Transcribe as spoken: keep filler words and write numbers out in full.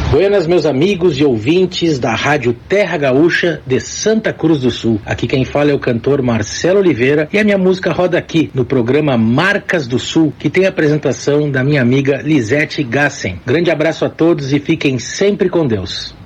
Buenas, meus amigos e ouvintes da Rádio Terra Gaúcha de Santa Cruz do Sul. Aqui quem fala é o cantor Marcelo Oliveira e a minha música roda aqui no programa Marcas do Sul, que tem a apresentação da minha amiga Lisete Gassen. Grande abraço a todos e fiquem sempre com Deus.